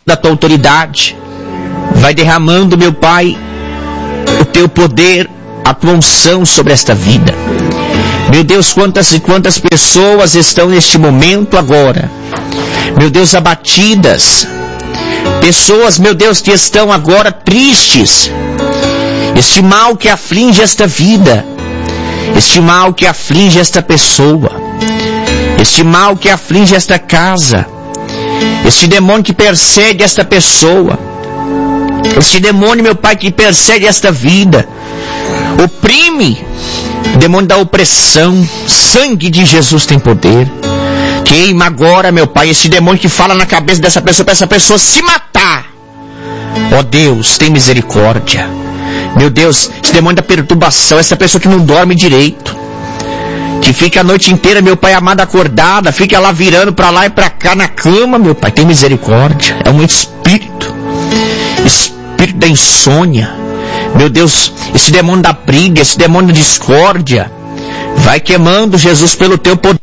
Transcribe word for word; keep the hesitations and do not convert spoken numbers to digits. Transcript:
da tua autoridade. Vai derramando, meu Pai, o teu poder, a tua unção sobre esta vida. Meu Deus, quantas e quantas pessoas estão neste momento agora, meu Deus, abatidas. Pessoas, meu Deus, que estão agora tristes. Este mal que aflige esta vida, este mal que aflige esta pessoa, este mal que aflige esta casa, este demônio que persegue esta pessoa, este demônio, meu Pai, que persegue esta vida, oprime, demônio da opressão. Sangue de Jesus tem poder. Queima agora, meu Pai, esse demônio que fala na cabeça dessa pessoa, para essa pessoa se matar. Ó Deus, tem misericórdia. Meu Deus, esse demônio da perturbação, essa pessoa que não dorme direito, que fica a noite inteira, meu Pai amado, acordada, fica lá virando para lá e para cá na cama, meu Pai, tem misericórdia. É um espírito, espírito da insônia. Meu Deus, esse demônio da briga, esse demônio da discórdia, vai queimando, Jesus, pelo teu poder.